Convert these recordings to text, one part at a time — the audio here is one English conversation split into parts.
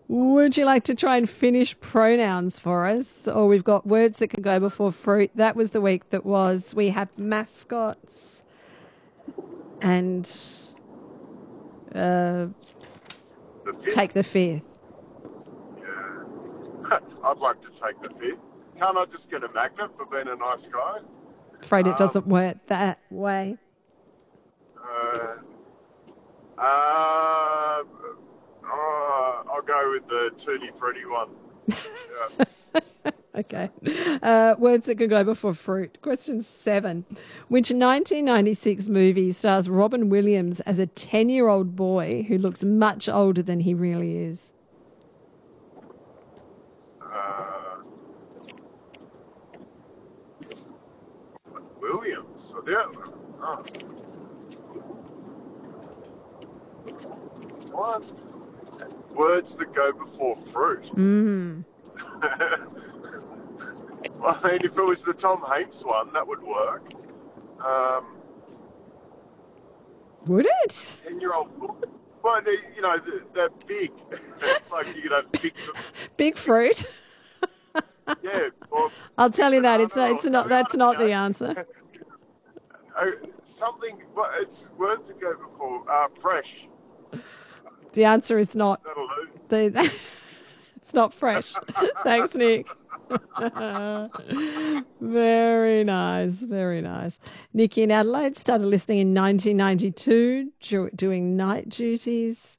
Would you like to try and finish pronouns for us? Or we've got words that can go before fruit. That was the week that was. We have mascots and The fifth? take the fifth. Yeah. I'd like to take the fifth. Can't I just get a magnet for being a nice guy? Afraid it doesn't work that way. I'll go with the Tutti Frutti one. Yeah. Okay. Words that can go before fruit. Question 7. Which 1996 movie stars Robin Williams as a 10-year-old boy who looks much older than he really is? Williams. Yeah. Oh. What? Words that go before fruit. Well, I mean, if it was the Tom Hanks one, that would work. Would it? 10-year-old. Well, they're big. Like you could have Big fruit. Yeah. Or I'll tell you that it's banana or not. That's something, not the answer. Something. Well, it's words that go before fresh. The answer is not. That'll do. It's not fresh. Thanks, Nick. Very nice, very nice. Nikki in Adelaide started listening in 1992, doing night duties.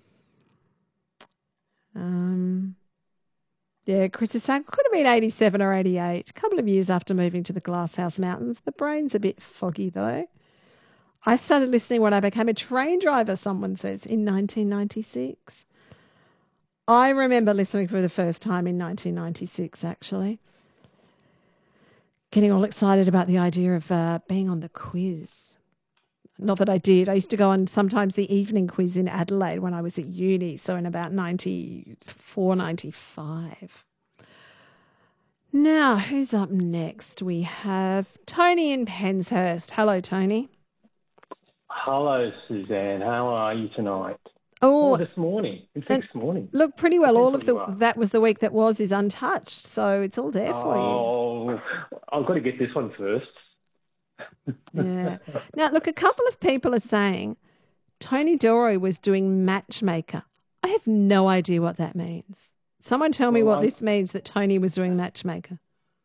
Yeah, Chris is saying could have been 87 or 88, a couple of years after moving to the Glasshouse Mountains. The brain's a bit foggy, though. I started listening when I became a train driver, someone says, in 1996. I remember listening for the first time in 1996, actually. Getting all excited about the idea of being on the quiz. Not that I did. I used to go on sometimes the evening quiz in Adelaide when I was at uni, so in about 94, 95. Now, who's up next? We have Tony in Penshurst. Hello, Tony. Hello, Suzanne. How are you tonight? Oh, this morning. It's this morning. Look, pretty well. All of that was the week that was is untouched, so it's all there for you. Oh, I've got to get this one first. Yeah. Now, look, a couple of people are saying Tony Delroy was doing matchmaker. I have no idea what that means. Someone tell me what this means, that Tony was doing matchmaker.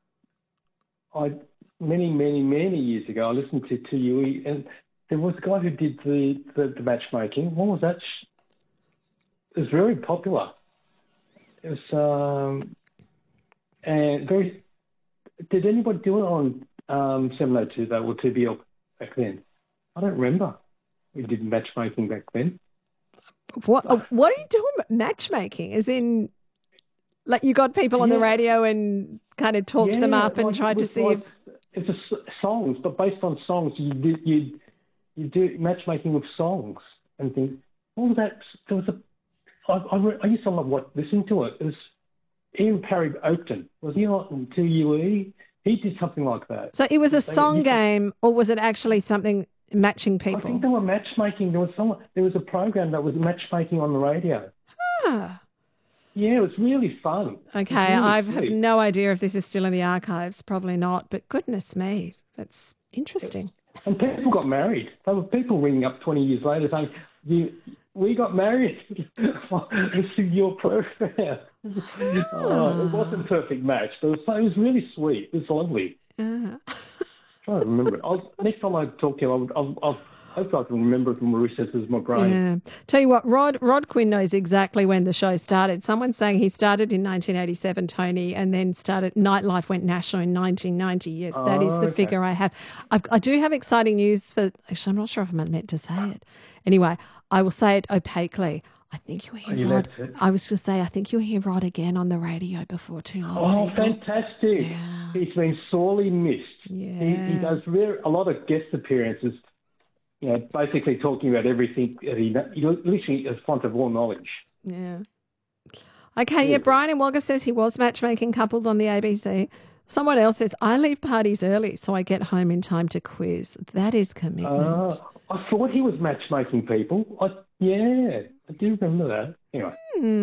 Many, many, many years ago, I listened to TUE, and there was a guy who did the matchmaking. What was that? It was very popular. It was and very. Did anybody do it on 702 though, or 2BL back then? I don't remember. We did matchmaking back then. What are you doing? Matchmaking, as in, like you got people on the radio and kind of talked them up and tried to see if it's songs, but based on songs, you do matchmaking with songs and things. All that. There was I used to listen to it. It was Ian Parry Oakton. Was he on 2UE? He did something like that. So it was a song game, or was it actually something matching people? I think they were matchmaking. There was a program that was matchmaking on the radio. Ah. Yeah, it was really fun. Okay, I have no idea if this is still in the archives. Probably not, but goodness me, that's interesting. And people got married. There were people ringing up 20 years later saying, we got married. This is your program. It wasn't a perfect match, but it was really sweet. It was lovely. I remember it. Next time I talk to you, I'll hopefully I can remember it from the recesses of my brain. Yeah. Tell you what, Rod Quinn knows exactly when the show started. Someone's saying he started in 1987, Tony, and then Nightlife went national in 1990. Yes, that is the figure I have. I do have exciting news for. Actually, I'm not sure if I'm meant to say it. Anyway, I will say it opaquely. I think you'll hear Rod. I was going to say, I think you'll hear Rod again on the radio before too long. Oh, fantastic. Yeah. He's been sorely missed. Yeah. He does a lot of guest appearances, basically talking about everything. He literally is font of all knowledge. Yeah. Okay, yeah, Brian in Wagga says he was matchmaking couples on the ABC. Someone else says, I leave parties early so I get home in time to quiz. That is commitment. I thought he was matchmaking people. I do remember that. Anyway.